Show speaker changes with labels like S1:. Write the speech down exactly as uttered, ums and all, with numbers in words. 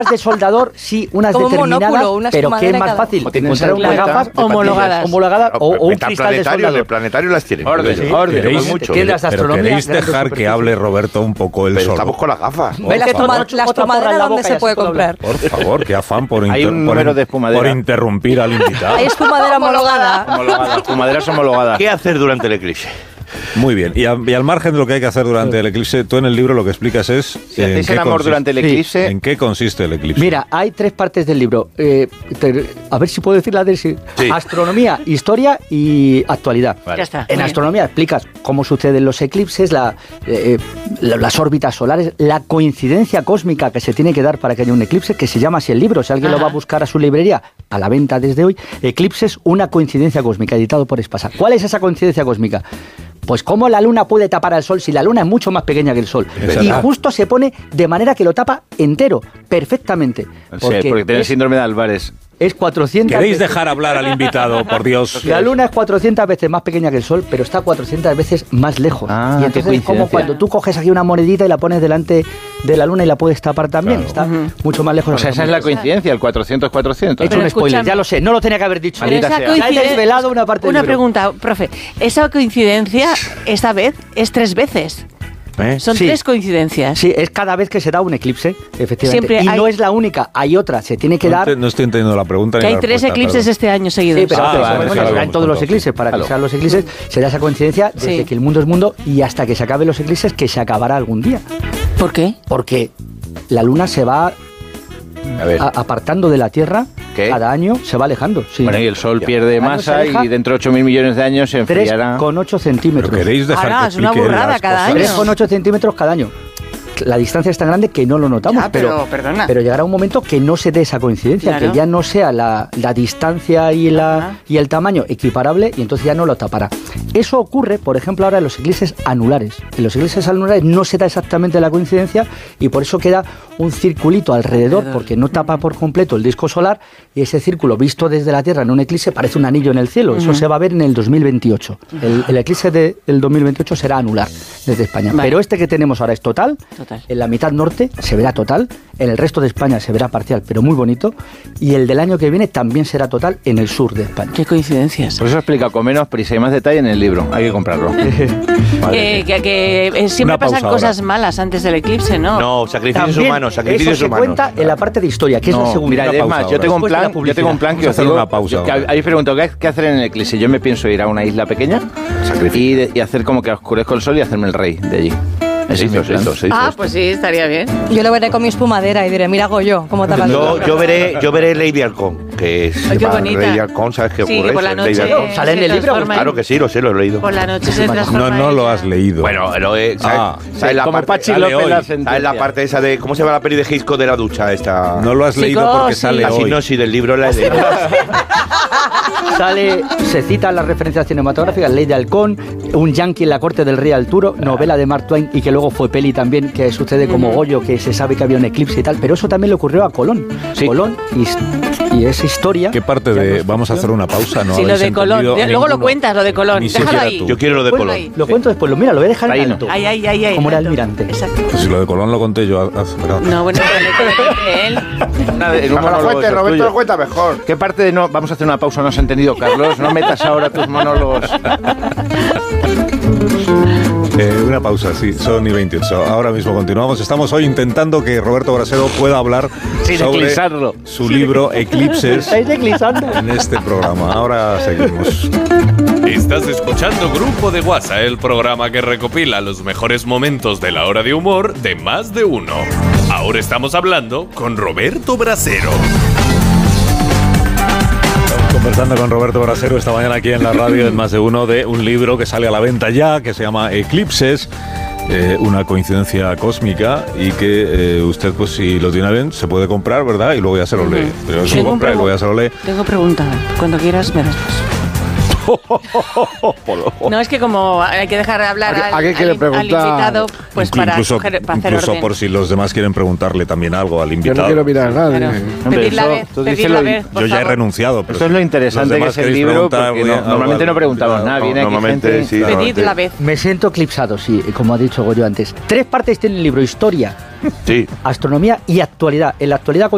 S1: de soldador, sí, unas
S2: como
S1: determinadas,
S2: monóculo, una
S1: pero que es más
S2: cada...
S1: fácil
S3: o
S1: encontrar unas
S2: claro,
S1: gafas
S2: homologadas,
S1: homologadas o, o un
S4: Metal
S1: cristal de
S4: planetario,
S1: soldador.
S4: de planetario las tienen.
S3: Orden,
S4: Sí,
S3: orden.
S4: tenemos
S5: ¿Queréis,
S4: mucho.
S1: Tiendas de
S5: pero
S1: astronomía,
S5: queréis
S1: grandes
S5: dejar que
S1: superficies.
S5: hable Roberto un poco él
S4: Pero
S5: solo.
S4: estamos con las gafas.
S2: ¿Ves las,
S1: Por
S2: toma,
S1: favor.
S2: las
S1: Otra porra en
S2: tomaderas
S1: la
S2: dónde
S1: boca,
S2: se
S1: ya
S2: puede
S1: se puede
S2: comprar?
S5: Por favor, qué afán por,
S3: Hay
S5: inter-
S3: un
S5: por,
S3: número de espumadera.
S5: por interrumpir al invitado.
S2: Hay espumadera homologada.
S3: Homologadas, fumaderas homologadas.
S4: ¿Qué hacer durante el eclipse?
S5: Muy bien, y, a- y al margen de lo que hay que hacer durante el eclipse, tú en el libro lo que explicas es...
S3: Si hacéis el amor durante el eclipse...
S5: ¿En qué consiste el eclipse?
S1: Mira, hay tres partes del libro. Eh, te- a ver si puedo decir la de sí.
S4: Sí.
S1: Astronomía, historia y actualidad.
S2: Ya está. Muy
S1: En
S2: bien.
S1: astronomía explicas cómo suceden los eclipses, la, eh, la- las órbitas solares, la coincidencia cósmica que se tiene que dar para que haya un eclipse, que se llama así el libro. Si alguien
S2: Ajá.
S1: lo va a buscar a su librería, a la venta desde hoy, Eclipses, una coincidencia cósmica, editado por Espasa. ¿Cuál es esa coincidencia cósmica? Pues cómo la luna puede tapar al sol si la luna es mucho más pequeña que el sol.
S5: Exacto.
S1: Y justo se pone de manera que lo tapa entero, perfectamente.
S3: Sí, porque tiene
S1: es,
S3: síndrome de Álvarez.
S1: es cuatrocientas
S5: ¿Queréis
S1: veces-
S5: dejar hablar al invitado, por Dios?
S1: La luna es cuatrocientas veces más pequeña que el sol, pero está cuatrocientas veces más lejos.
S3: Ah,
S1: y
S3: qué
S1: entonces es como
S3: coincidencia.
S1: cuando tú coges aquí una monedita y la pones delante de la luna y la puedes tapar también.
S5: Claro.
S1: Está mucho más lejos.
S3: O sea, esa es la coincidencia, el cuatrocientos cuatrocientos.
S1: He hecho
S2: Pero
S1: un spoiler,
S2: escúchame.
S1: ya lo sé, no lo tenía que haber dicho.
S2: Pero
S3: Maldita
S2: esa
S3: sea.
S1: Ya he
S2: coincidencia-
S1: desvelado una parte del
S2: Una
S1: libro.
S2: pregunta, profe. Esa coincidencia, esta vez, es tres veces.
S5: ¿Eh?
S2: Son
S1: Sí.
S2: tres coincidencias.
S1: Sí, es cada vez que se da un eclipse, efectivamente.
S2: Siempre
S1: y
S2: hay-
S1: no es la única, hay otra, se tiene que
S5: No,
S1: dar...
S5: te- no estoy entendiendo la pregunta
S2: Que
S5: ni
S2: hay
S5: la
S2: tres
S5: respuesta,
S2: eclipses
S5: perdón.
S2: este año seguidos.
S1: Sí, pero
S3: Ah,
S1: pero,
S3: vale,
S1: bueno,
S3: sí, lo
S1: se dan
S5: habíamos
S1: todos los
S5: contado.
S1: eclipses. Para
S3: Claro.
S1: que sean los eclipses, se da esa coincidencia desde
S2: Sí.
S1: que el mundo es mundo y hasta que se acaben los eclipses, que se acabará algún día.
S2: ¿Por qué?
S1: Porque la luna se va
S3: A ver.
S1: a- apartando de la Tierra,
S3: ¿Qué?
S1: cada año se va alejando. Sí.
S3: Bueno, y el Sol pierde
S1: Cada año
S3: masa
S1: se aleja
S3: y dentro de ocho mil millones de años se
S1: tres
S3: enfriará.
S1: coma ocho
S5: Pero
S1: centímetros.
S5: queréis dejar
S2: Ahora,
S5: que
S2: es una
S5: explique
S2: burrada
S5: las
S2: cada
S5: cosas?
S2: año.
S1: tres coma ocho centímetros cada año. La distancia es tan grande que no lo notamos,
S2: Ya, pero,
S1: pero,
S2: perdona.
S1: pero llegará un momento que no se dé esa coincidencia,
S2: Claro.
S1: que ya no sea la, la distancia y, la,
S2: Ajá.
S1: y el tamaño equiparable y entonces ya no lo tapará. Eso ocurre, por ejemplo, ahora en los eclipses anulares. En los eclipses anulares no se da exactamente la coincidencia y por eso queda un circulito alrededor,
S2: Alrededor.
S1: porque no tapa por completo el disco solar y ese círculo visto desde la Tierra en un eclipse parece un anillo en el cielo. Eso
S2: Ujú.
S1: se va a ver en el dos mil veintiocho. El, el eclipse de- del dos mil veintiocho será anular desde España.
S2: Vale.
S1: Pero este que tenemos ahora es total.
S2: Total.
S1: En la mitad norte se verá total, en el resto de España se verá parcial, pero muy bonito, y el del año que viene también será total en el sur de España.
S2: ¿Qué coincidencias?
S3: Por eso he explicado con menos prisa y más detalle en el libro. Hay que comprarlo.
S2: Que, que- que, eh, siempre
S5: Una pausa
S2: pasan
S5: ahora.
S2: cosas malas antes del eclipse, ¿no?
S4: No, sacrificios
S1: También
S4: humanos, sacrificios
S1: eso se
S4: humanos.
S1: cuenta en la parte de historia, que es la
S3: No,
S1: segunda.
S3: mira,
S5: Una
S3: es
S5: pausa
S3: más, yo
S5: ahora.
S3: tengo un
S1: Después de la
S3: plan, yo
S1: publicidad.
S3: tengo un plan que
S5: Vamos a
S3: os
S5: hacer
S3: digo,
S5: una pausa
S3: yo- que
S5: ahora.
S3: habéis preguntado ¿qué, qué hacer en el eclipse. Yo me pienso ir a una isla pequeña y, de- y hacer como que oscurezco el sol y hacerme el rey de allí. Ese
S4: Se
S3: es mi
S4: hizo, se
S3: plan.
S4: hizo, se hizo
S2: Ah,
S4: esto.
S2: pues sí, estaría bien.
S6: Yo lo veré con mi espumadera y diré, mira, hago yo, cómo tapa el
S4: Yo,
S6: sol.
S4: yo veré, yo veré Lady Halcón, que es
S2: Ay, qué
S4: va,
S2: bonita.
S4: Lady Halcón, ¿sabes qué
S2: Sí,
S4: ocurre?
S2: que por la
S4: Eso, Lady
S2: noche
S4: Halcón.
S1: ¿Sale en
S2: se
S1: el libro?
S2: transforma en-
S4: Claro que sí, lo sé, lo he leído.
S2: Por la noche se transforma
S5: No, no lo
S2: ella.
S5: has leído.
S4: Bueno, lo he, ¿sabes?
S5: Ah,
S4: ¿sabes la
S3: como
S4: parte,
S3: Pachi
S5: sale
S3: López
S5: hoy.
S3: la
S4: ¿sabes
S3: sentencia.
S4: la parte esa de cómo se llama la peli de Hitchcock de la ducha esta?
S5: no lo has leído porque
S2: Psicosis.
S5: sale
S4: Así
S5: hoy.
S4: no, si del libro la he leído.
S1: Sale, se citan las referencias cinematográficas, Ley de Halcón, un yankee en la corte del rey Arturo, novela de Mark Twain y que luego fue peli también, que sucede como Goyo, que se sabe que había un eclipse y tal, pero eso también le ocurrió a Colón.
S3: Sí.
S1: Colón y, y esa historia...
S5: ¿Qué parte
S1: ya
S5: de
S1: nos
S5: vamos a hacer una pausa? No
S2: Sí, lo
S5: habéis
S2: de Colón.
S5: entendido
S2: Luego lo
S5: ninguno.
S2: cuentas, lo de Colón.
S5: Ni
S2: Déjalo
S5: siquiera
S2: ahí.
S5: tú.
S4: Yo quiero lo de
S2: Ponlo
S4: Colón.
S2: ahí.
S1: Lo cuento después, lo mira, lo voy a dejar
S3: Ahí
S1: en
S3: no.
S1: alto.
S2: Ay, ay, ay, ay.
S1: Como era
S2: alto.
S1: almirante.
S2: Exacto.
S5: Pues si lo de Colón lo conté yo hace... ¿verdad?
S2: No, bueno, pero le cuente él.
S3: Una de- en un
S4: Baja la
S3: monólogo
S4: fuente,
S3: eso
S4: Roberto
S3: tuyo.
S4: lo cuenta mejor.
S3: ¿Qué parte de no? Vamos a hacer una pausa, no has entendido, Carlos. No metas ahora tus monólogos.
S5: Eh, una pausa, sí, son y veintiocho. Ahora mismo continuamos. Estamos hoy intentando que Roberto Brasero pueda hablar
S3: Sin
S5: sobre
S3: eclipsarlo.
S5: su libro Eclipses
S1: Estáis eclipsando.
S5: en este programa. Ahora seguimos.
S7: Estás escuchando Grupo de WhatsApp, el programa que recopila los mejores momentos de la hora de humor de más de uno. Ahora estamos hablando con Roberto Brasero.
S5: Estamos conversando con Roberto Brasero esta mañana aquí en la radio en Más de Uno de un libro que sale a la venta ya, que se llama Eclipses, eh, una coincidencia cósmica y que eh, usted, pues si lo tiene bien, se puede comprar, ¿verdad? Y luego ya se lo lee. Pero se lo
S2: Tengo
S5: compra y
S2: un
S5: luego ya se lo lee.
S2: Tengo pregunta. Cuando quieras me das paso. No, es que como hay que dejar de hablar
S8: ¿A qué-
S2: al,
S8: a qué quiere
S2: al-
S8: preguntar?
S2: al invitado, pues
S5: Inclu-
S2: para,
S5: incluso
S2: coger- para hacer
S5: incluso
S2: orden.
S5: por si los demás quieren preguntarle también algo al
S8: Yo
S5: invitado.
S8: no quiero mirar a nadie.
S2: Claro.
S3: Hombre,
S2: Pedirla a
S3: eso,
S2: ver,
S3: tú
S2: pedirla
S3: díselo
S2: a
S3: y-
S2: ver, por
S5: Yo ya he
S2: favor.
S5: renunciado. Pero
S3: Esto es lo interesante
S5: los
S3: que
S5: demás
S3: es el
S5: queréis
S3: libro,
S5: preguntar,
S3: porque
S5: voy
S3: no-
S5: a-
S3: normalmente no preguntamos
S5: claro,
S3: nada. Viene aquí
S4: normalmente
S3: gente...
S4: sí.
S2: Pedid
S4: normalmente.
S2: la vez.
S1: Me siento eclipsado, sí, como ha dicho Goyo antes. Tres partes tiene el libro: historia,
S4: Sí.
S1: astronomía y actualidad. En la actualidad